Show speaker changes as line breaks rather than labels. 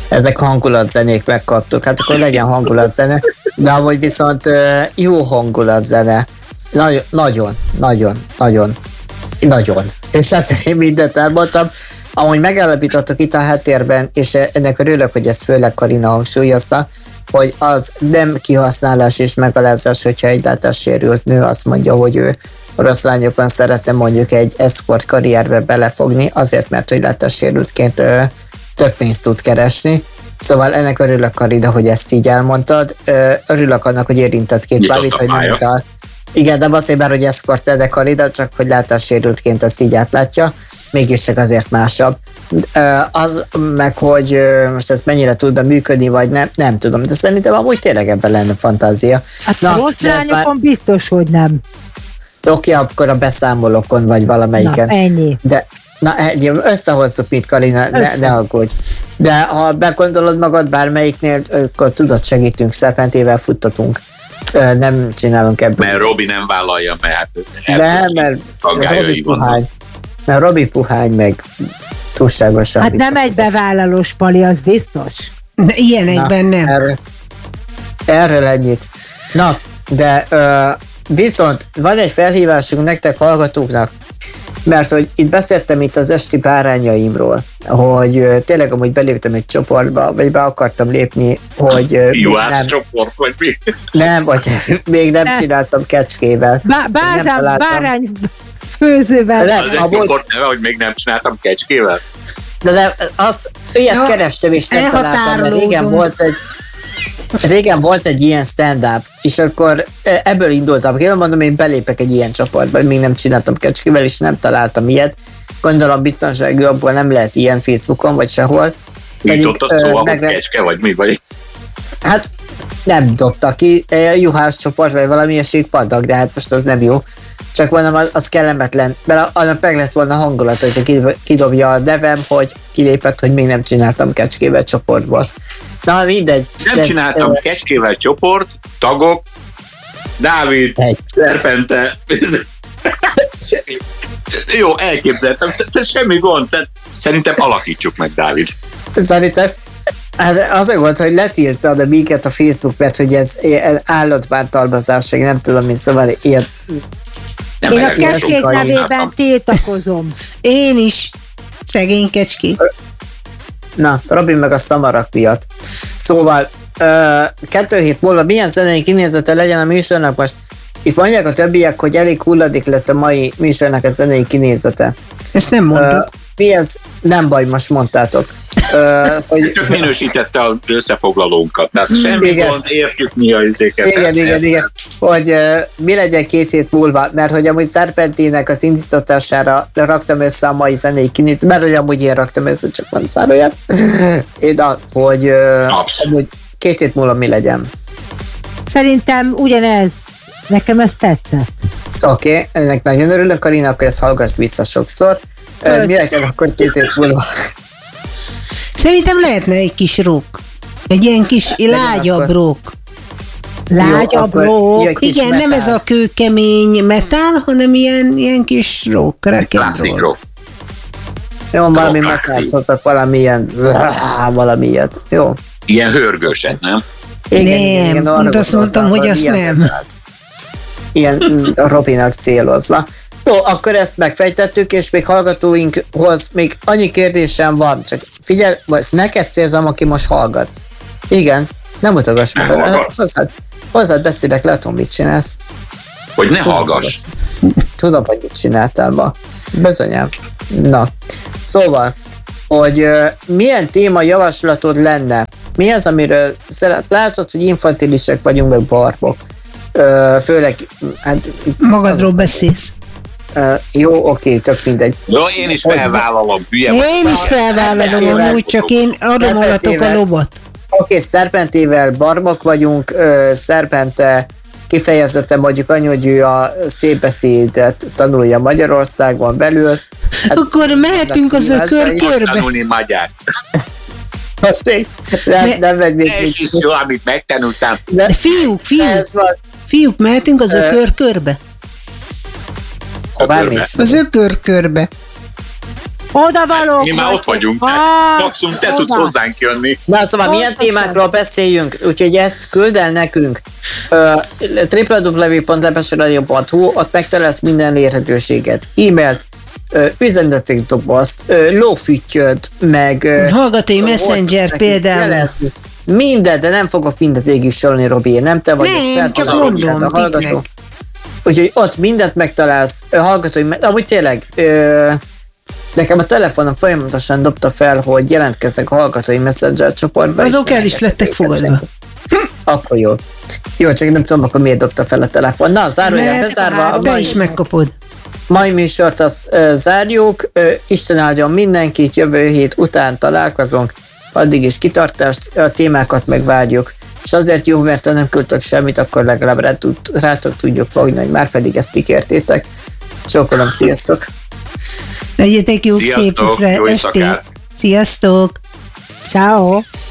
ezek hangulatzenék megkaptuk, hát akkor legyen hangulatzene, de amúgy viszont jó hangulatzene. Nagyon. És hát én mindent elmondtam. Amúgy megállapítottak itt a háttérben, és ennek örülök, hogy ezt főleg Karina hangsúlyozta, hogy az nem kihasználás és megalázás, hogyha egy látássérült nő azt mondja, hogy ő orosz lányokon szeretne mondjuk egy escort karrierbe belefogni, azért, mert hogy látássérültként több pénzt tud keresni. Szóval ennek örülök, Karina, hogy ezt így elmondtad. Örülök annak, hogy érintett két bármit, hogy nem utal. Igen, de azért már, hogy escort de Karina, csak hogy látássérültként ezt így átlátja, mégiscsak azért másabb. Az meg, hogy most ez mennyire tudna működni, vagy nem tudom, de szerintem amúgy tényleg ebben lenne fantázia.
Hát a rossz lányokon már... biztos, hogy nem.
Oké, akkor a beszámolókon, vagy valamelyiken.
Na, ennyi.
De összehozzuk mit, Karina, ne aggódj. De ha begondolod magad bármelyiknél, akkor tudod, segítünk, szerpentével futtatunk. Nem csinálunk ebből.
Mert Robi nem vállalja, mert
mert Robi puhány, meg túlságosan.
Hát nem egy bevállalós Pali, az biztos.
De ilyenekben nem.
Erről ennyit. Na, de viszont van egy felhívásunk nektek hallgatóknak, mert hogy itt beszéltem itt az esti bárányaimról, hogy tényleg amúgy beléptem egy csoportba, vagy be akartam lépni, hogy
csoport, vagy mi?
Nem, vagy még nem csináltam kecskével.
Bárány főzővel.
Az egy csoport neve, hogy még nem csináltam kecskével?
De ilyet kerestem, és nem találtam, mert régen volt egy ilyen stand-up, és akkor ebből indultam ki, mondom, én belépek egy ilyen csoportba, még nem csináltam kecskével, és nem találtam ilyet. Gondolom biztonsági abból nem lehet ilyen Facebookon, vagy sehol.
Mit dobtad szóval, hogy kecske, vagy mi vagy?
Hát nem dobta ki, juhász csoport, vagy valami ilyeség vannak, de hát most az nem jó. Csak mondom, az kellemetlen, mert annak meg lett volna hangulat, hogyha kidobja a nevem, hogy kilépett, hogy még nem csináltam kecskével csoportból. Na, mindegy.
Nem csináltam kecskével csoport, tagok, Dávid, Szerpente. Jó, elképzeltem, semmi gond, szerintem alakítsuk meg, Dávid.
Szerintem az volt, hogy letiltad a minket a Facebook, mert hogy ez állatbántalmazás, nem tudom, mint szóval ilyen.
Én a kecskék nevében tiltakozom.
Én is. Szegény kecskék.
Na, Robi meg a szamarak miatt. Szóval 2 hét múlva milyen zenei kinézete legyen a műsornak? Most itt mondják a többiek, hogy elég hulladék lett a mai műsornak a zenei kinézete.
Ezt nem mondjuk.
Mi ez? Nem baj, most mondtátok.
Hogy csak minősítette az összefoglalónkat, tehát semmi gond, értjük mi a izéket.
Igen. Hogy mi legyen 2 hét múlva, mert hogy amúgy Szerpentének az indítatására raktam össze a mai zenei kinézet, mert hogy amúgy én raktam össze, csak van zárójel. Hogy amúgy 2 hét múlva mi legyen.
Szerintem ugyanez. Nekem ez tetszett.
Oké, ennek nagyon örülök, Karina, akkor ezt hallgass vissza sokszor. Mi legyen akkor 2 hét múlva?
Szerintem lehetne egy kis rock. Egy ilyen kis lágyabb rock.
Lágyabb rock?
Igen, metal. Nem ez a kőkemény metal, hanem ilyen kis rock.
Klasszik rock.
Jó, valami metált hozzak, valamilyen, valami ilyet. Jó.
Ilyen hörgőset, nem?
Igen, azt mondtam, hogy azt nem.
Metált. Ilyen Robinak célozva. Jó, akkor ezt megfejtettük, és még hallgatóinkhoz még annyi kérdésem van, csak figyelj, ezt neked célzom, aki most hallgatsz. Igen, nem mutogass magad. Hozzád beszélek, látom, mit csinálsz.
Hogy ne hallgass.
Tudom, hogy mit csináltál ma. Bizonyám. Na, szóval, hogy milyen téma javaslatod lenne? Mi az, amiről látod, hogy infantilisek vagyunk, meg barbok. Főleg... Hát,
magadról beszélsz.
Jó, oké, tök mindegy.
Jó, én is felvállalom, hülye vagy.
Én is felvállalom, amúgy csak én adom a lobot.
Oké, Szerpentével barbok vagyunk, Szerpente kifejezetten mondjuk annyi, hogy ő a szép beszédet tanulja Magyarországon belül. Hát,
akkor mehetünk az ökörkörbe.
Tanulni magyar.
Most még nem megnézni.
Ez is jó, amit megtanultam.
De fiúk, mehetünk az ökörkörbe?
Hová mész?
Az ökörkörbe.
Odavalók.
Mi már ott vagyunk. Maximum te tudsz hozzánk jönni.
Na, szóval milyen témákról beszéljünk, úgyhogy ezt küld el nekünk. www.lepesradio.hu, ott megtalálsz minden elérhetőséget. E-mailt, üzenetek dobozt, lófüttyöt, meg...
Hallgatói Messenger például.
Jelezni. Minden, de nem fogok mindent végig sorolni, Robi, nem te vagy.
Nem, csak mondom,
hallgató. Úgyhogy ott mindent megtalálsz, hallgatói, amúgy tényleg, nekem a telefonom folyamatosan dobta fel, hogy jelentkeznek a hallgatói Messenger csoportba.
Azok el is lettek fogadva.
Akkor jó. Jó, csak nem tudom, akkor miért dobta fel a telefon. Na, zárójel bezárva.
Te is megkapod.
Mai műsort azt zárjuk. Isten áldjon mindenkit, jövő hét után találkozunk. Addig is kitartást, a témákat megvárjuk. És azért jó, mert ha nem küldtök semmit, akkor legalább rátok tudjuk fogni, hogy már pedig ezt ígértétek. Csókolom, sziasztok!
Legyetek jók, szép estét! Sziasztok!
Ciao.